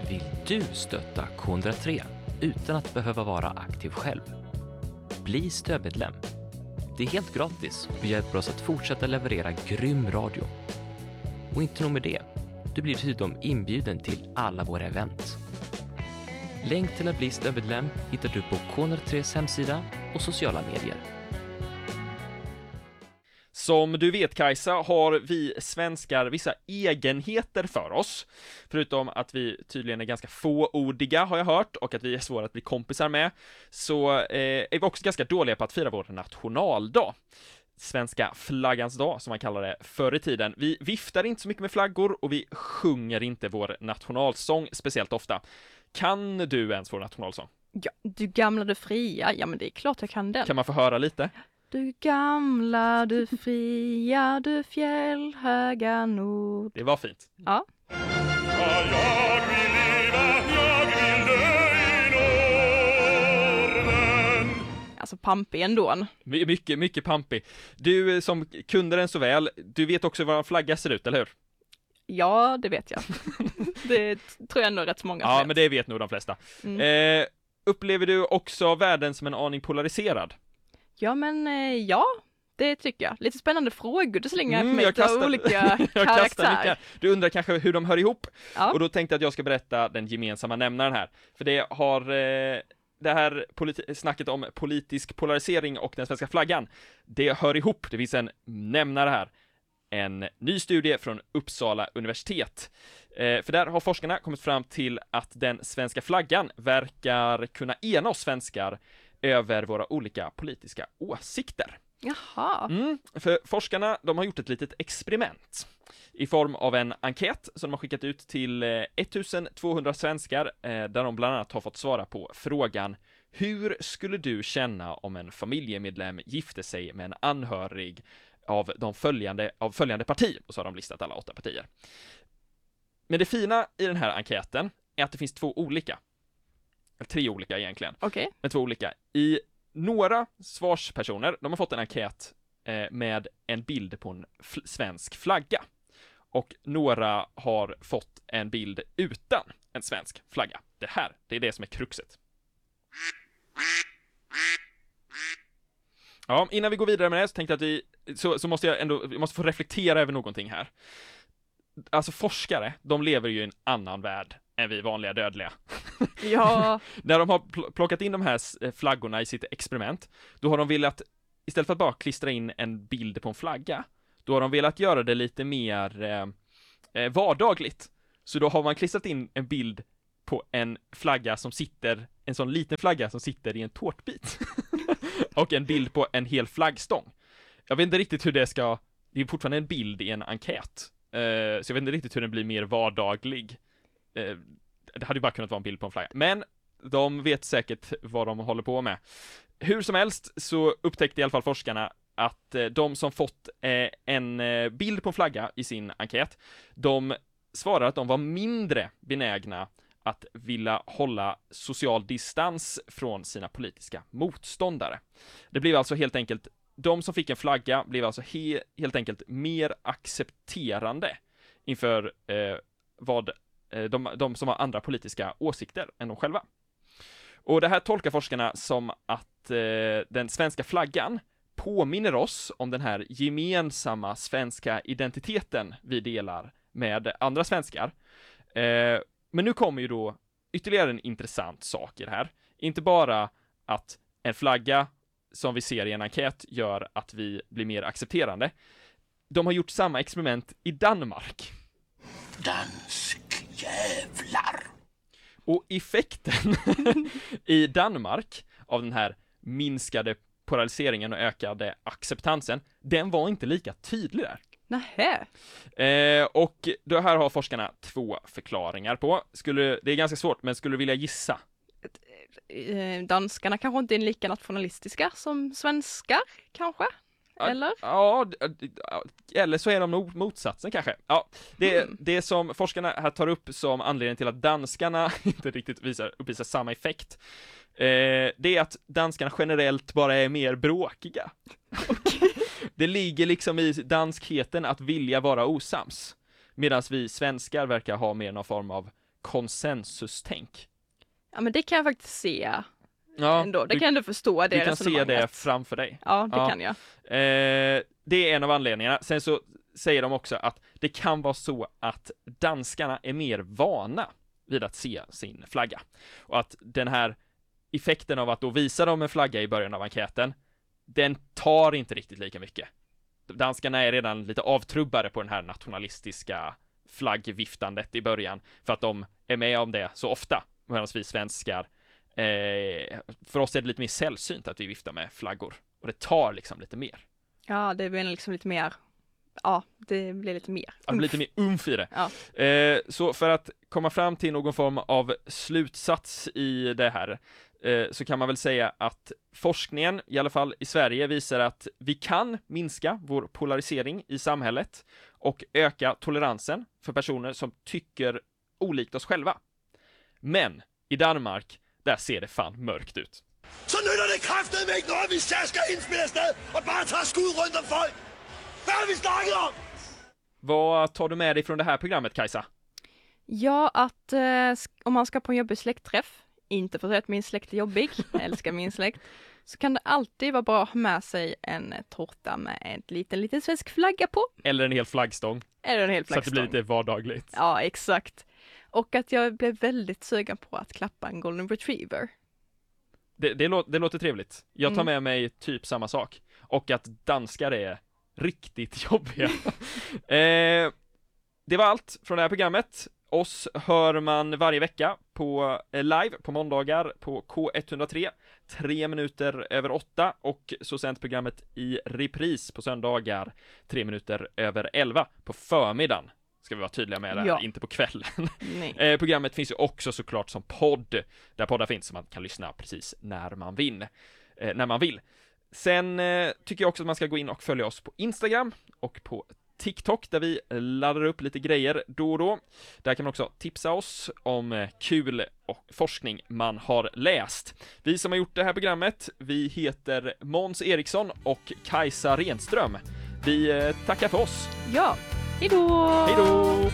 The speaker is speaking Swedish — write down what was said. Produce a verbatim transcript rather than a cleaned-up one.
Vill du stötta K ett noll tre utan att behöva vara aktiv själv? Bli stödmedlem. Det är helt gratis och hjälper oss att fortsätta leverera grym radio. Och inte nog med det, du blir dessutom inbjuden till alla våra event. Länk till att bli stödmedlem hittar du på K ett noll tres hemsida och sociala medier. Som du vet, Kajsa, har vi svenskar vissa egenheter för oss. Förutom att vi tydligen är ganska fåordiga, har jag hört, och att vi är svåra att bli kompisar med, så eh, är vi också ganska dåliga på att fira vår nationaldag. Svenska flaggans dag, som man kallar det förr i tiden. Vi viftar inte så mycket med flaggor och vi sjunger inte vår nationalsång speciellt ofta. Kan du ens vår nationalsång? Ja, du gamla, du fria. Ja, men det är klart jag kan den. Kan man få höra lite? Du gamla, du fria, du fjällhöga nord. Det var fint. Ja. Ja, jag vill leva, jag vill dö i Norden. Alltså pampig ändå. My- mycket, mycket pampig. Du som kunde den så väl, du vet också hur vår flagga ser ut, eller hur? Ja, det vet jag. Det tror jag ändå rätt många Ja, vet. men det vet nog de flesta. Mm. Eh, upplever du också världen som en aning polariserad? Ja, men eh, ja, det tycker jag. Lite spännande frågor du slänger Mm, på mig jag kastar- av olika Jag kastar karaktärer. mycket. Du undrar kanske hur de hör ihop? Ja. Och då tänkte jag att jag ska berätta den gemensamma nämnaren här. För det har eh, det här politi- snacket om politisk polarisering och den svenska flaggan, det hör ihop. Det finns en nämnare här. En ny studie från Uppsala universitet. Eh, för där har forskarna kommit fram till att den svenska flaggan verkar kunna ena oss svenskar över våra olika politiska åsikter. Jaha. Mm, för forskarna, de har gjort ett litet experiment i form av en enkät som de har skickat ut till eh, ettusentvåhundra svenskar, eh, där de bland annat har fått svara på frågan: hur skulle du känna om en familjemedlem gifte sig med en anhörig av de följande, av följande parti? Och så har de listat alla åtta partier. Men det fina i den här enkäten är att det finns två olika, eller tre olika egentligen, Okej. men två olika. I några svarspersoner, de har fått en enkät eh, med en bild på en fl- svensk flagga. Och några har fått en bild utan en svensk flagga. Det här, det är det som är kruxet. Ja, innan vi går vidare med det så tänkte jag att vi, så, så måste jag ändå, vi måste få reflektera över någonting här. Alltså forskare, de lever ju i en annan värld än vi vanliga dödliga. Ja. När de har pl- plockat in de här s- flaggorna i sitt experiment, då har de velat, istället för att bara klistra in en bild på en flagga, då har de velat göra det lite mer eh, eh, vardagligt. Så då har man klistrat in en bild på en flagga som sitter, en sån liten flagga som sitter i en tårtbit. Och en bild på en hel flaggstång. Jag vet inte riktigt hur det ska, det är fortfarande en bild i en enkät. Eh, så jag vet inte riktigt hur den blir mer vardaglig. Eh, det hade ju bara kunnat vara en bild på en flagga. Men de vet säkert vad de håller på med. Hur som helst så upptäckte i alla fall forskarna att eh, de som fått eh, en eh, bild på en flagga i sin enkät, de svarar att de var mindre benägna att vilja hålla social distans från sina politiska motståndare. Det blev alltså helt enkelt, de som fick en flagga blev alltså he, helt enkelt mer accepterande inför eh, vad eh, de, de som har andra politiska åsikter än de själva. Och det här tolkar forskarna som att eh, den svenska flaggan påminner oss om den här gemensamma svenska identiteten vi delar med andra svenskar. Eh, men nu kommer ju då ytterligare en intressant sak i det här. Inte bara att en flagga som vi ser i en enkät gör att vi blir mer accepterande. De har gjort samma experiment i Danmark. Dansk jävlar. Och effekten i Danmark av den här minskade polariseringen och ökade acceptansen, den var inte lika tydlig där. Nähä. Eh, och då här har forskarna två förklaringar på. Skulle, det är ganska svårt, men skulle du vilja gissa? Eh, Danskarna kanske inte är lika nationalistiska som svenskar, kanske? Eller? Ja, d- d- eller så är de nog motsatsen kanske. Ja, det, Mm. det som forskarna här tar upp som anledning till att danskarna inte riktigt visar, uppvisar samma effekt, eh, det är att danskarna generellt bara är mer bråkiga. Det ligger liksom i danskheten att vilja vara osams, medan vi svenskar verkar ha mer någon form av konsensustänk. Ja, men det kan jag faktiskt se Ja, ändå. Det du, kan jag ändå förstå det du kan se det resonemanget. framför dig. Ja, det Ja. kan jag. Eh, det är en av anledningarna. Sen så säger de också att det kan vara så att danskarna är mer vana vid att se sin flagga. Och att den här effekten av att då visa dem en flagga i början av enkäten, den tar inte riktigt lika mycket. Danskarna är redan lite avtrubbade på den här nationalistiska flaggviftandet i början, för att de är med om det så ofta, medan vi svenskar, eh, för oss är det lite mer sällsynt att vi viftar med flaggor. Och det tar liksom lite mer. Ja, det blir liksom lite mer, ja, det blir lite mer. Ja, det blir lite mer umf i det. Ja. Eh, så för att komma fram till någon form av slutsats i det här, eh, så kan man väl säga att forskningen, i alla fall i Sverige, visar att vi kan minska vår polarisering i samhället och öka toleransen för personer som tycker olikt oss själva. Men i Danmark, där ser det fan mörkt ut. Så nytter det kraftedeme ikke noget, hvis jeg skal indspille afsted og bare tage skud rundt om folk. Hvad har vi snakket om? Vad tar du med dig från det här programmet, Kajsa? Ja, att eh, sk- om man ska på en jobbig släktträff, inte för att min släkt är jobbig, jag älskar min släkt, så kan det alltid vara bra att ha med sig en tårta med en liten, liten svensk flagga på. Eller en hel flaggstång, Eller en hel så att det flaggstång. blir lite vardagligt. Ja, exakt. Och att jag blev väldigt sugen på att klappa en golden retriever. Det, det, lå- det låter trevligt. Jag tar Mm. med mig typ samma sak. Och att danskar är riktigt jobbiga. eh, det var allt från det här programmet. Oss hör man varje vecka på eh, live på måndagar på K ett noll tre, tre minuter över åtta, och så sänds programmet i repris på söndagar, tre minuter över elva på förmiddagen. Ska vi vara tydliga med det, Ja. inte på kvällen. Nej. Eh, programmet finns ju också såklart som podd, där poddar finns, så man kan lyssna precis när man vill. Eh, när man vill. Sen eh, tycker jag också att man ska gå in och följa oss på Instagram och på TikTok, där vi laddar upp lite grejer då och då. Där kan man också tipsa oss om eh, kul och forskning man har läst. Vi som har gjort det här programmet, vi heter Måns Eriksson och Kajsa Renström. Vi eh, tackar för oss. Ja, hejdå! Hej då!